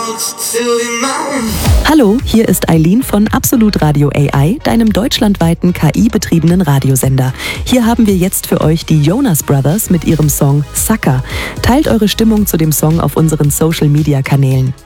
Hallo, hier ist Eileen von Absolut Radio AI, deinem deutschlandweiten KI-betriebenen Radiosender. Hier haben wir jetzt für euch die Jonas Brothers mit ihrem Song Sucker. Teilt eure Stimmung zu dem Song auf unseren Social-Media-Kanälen.